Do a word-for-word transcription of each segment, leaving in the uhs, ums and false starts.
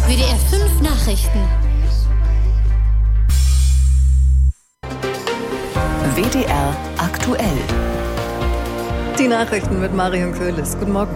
W D R fünf Nachrichten. W D R aktuell. Die Nachrichten mit Marion Köhles. Guten Morgen.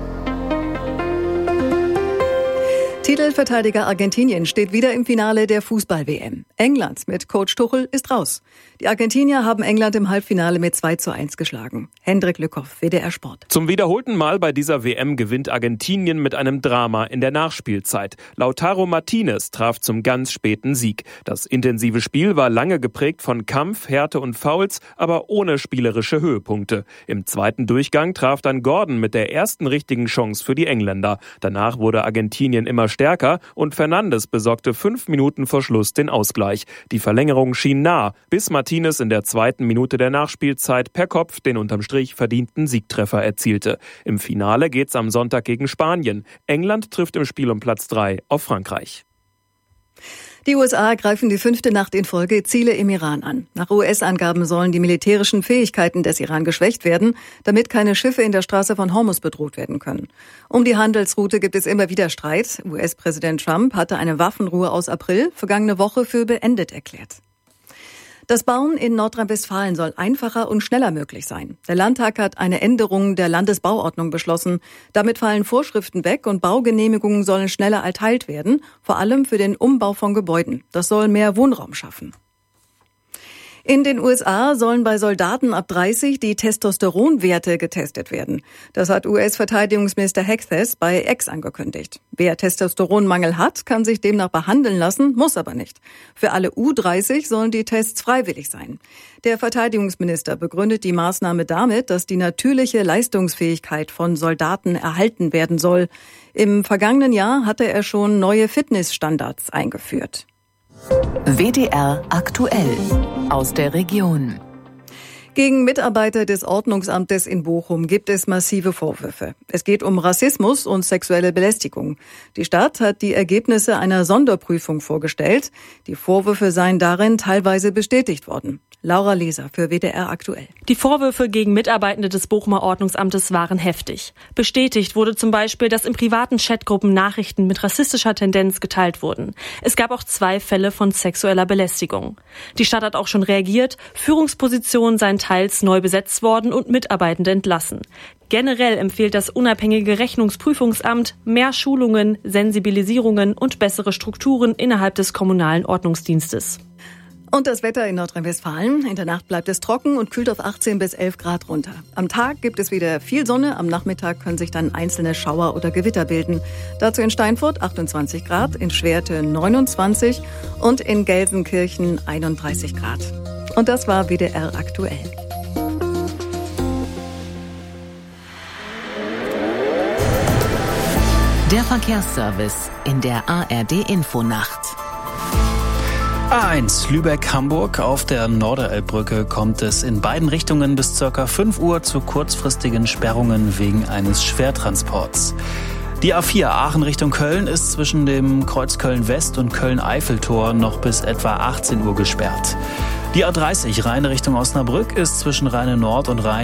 Titelverteidiger Argentinien steht wieder im Finale der Fußball-W M. England mit Coach Tuchel ist raus. Die Argentinier haben England im Halbfinale mit zwei zu eins geschlagen. Hendrik Lückhoff, W D R Sport. Zum wiederholten Mal bei dieser W M gewinnt Argentinien mit einem Drama in der Nachspielzeit. Lautaro Martinez traf zum ganz späten Sieg. Das intensive Spiel war lange geprägt von Kampf, Härte und Fouls, aber ohne spielerische Höhepunkte. Im zweiten Durchgang traf dann Gordon mit der ersten richtigen Chance für die Engländer. Danach wurde Argentinien immer stärker und Fernandes besorgte fünf Minuten vor Schluss den Ausgleich. Die Verlängerung schien nah, bis Martinez in der zweiten Minute der Nachspielzeit per Kopf den unterm Strich verdienten Siegtreffer erzielte. Im Finale geht's am Sonntag gegen Spanien. England trifft im Spiel um Platz drei auf Frankreich. Die U S A greifen die fünfte Nacht in Folge Ziele im Iran an. Nach U S-Angaben sollen die militärischen Fähigkeiten des Iran geschwächt werden, damit keine Schiffe in der Straße von Hormuz bedroht werden können. Um die Handelsroute gibt es immer wieder Streit. U S-Präsident Trump hatte eine Waffenruhe aus April vergangene Woche für beendet erklärt. Das Bauen in Nordrhein-Westfalen soll einfacher und schneller möglich sein. Der Landtag hat eine Änderung der Landesbauordnung beschlossen. Damit fallen Vorschriften weg und Baugenehmigungen sollen schneller erteilt werden, vor allem für den Umbau von Gebäuden. Das soll mehr Wohnraum schaffen. In den U S A sollen bei Soldaten ab dreißig die Testosteronwerte getestet werden. Das hat U S-Verteidigungsminister Hegseth bei X angekündigt. Wer Testosteronmangel hat, kann sich demnach behandeln lassen, muss aber nicht. Für alle U dreißig sollen die Tests freiwillig sein. Der Verteidigungsminister begründet die Maßnahme damit, dass die natürliche Leistungsfähigkeit von Soldaten erhalten werden soll. Im vergangenen Jahr hatte er schon neue Fitnessstandards eingeführt. W D R aktuell aus der Region. Gegen Mitarbeiter des Ordnungsamtes in Bochum gibt es massive Vorwürfe. Es geht um Rassismus und sexuelle Belästigung. Die Stadt hat die Ergebnisse einer Sonderprüfung vorgestellt. Die Vorwürfe seien darin teilweise bestätigt worden. Laura Leser für W D R aktuell. Die Vorwürfe gegen Mitarbeitende des Bochumer Ordnungsamtes waren heftig. Bestätigt wurde zum Beispiel, dass in privaten Chatgruppen Nachrichten mit rassistischer Tendenz geteilt wurden. Es gab auch zwei Fälle von sexueller Belästigung. Die Stadt hat auch schon reagiert. Führungspositionen seien teils neu besetzt worden und Mitarbeitende entlassen. Generell empfiehlt das unabhängige Rechnungsprüfungsamt mehr Schulungen, Sensibilisierungen und bessere Strukturen innerhalb des kommunalen Ordnungsdienstes. Und das Wetter in Nordrhein-Westfalen. In der Nacht bleibt es trocken und kühlt auf achtzehn bis elf Grad runter. Am Tag gibt es wieder viel Sonne. Am Nachmittag können sich dann einzelne Schauer oder Gewitter bilden. Dazu in Steinfurt achtundzwanzig Grad, in Schwerte neunundzwanzig und in Gelsenkirchen einunddreißig Grad. Und das war W D R aktuell. Der Verkehrsservice in der A R D-Infonacht. A eins Lübeck-Hamburg. Auf der Norderelbbrücke kommt es in beiden Richtungen bis ca. fünf Uhr zu kurzfristigen Sperrungen wegen eines Schwertransports. Die A vier Aachen Richtung Köln ist zwischen dem Kreuz Köln-West und Köln-Eiffeltor noch bis etwa achtzehn Uhr gesperrt. Die A dreißig Rheine Richtung Osnabrück ist zwischen Rheine Nord und Rhein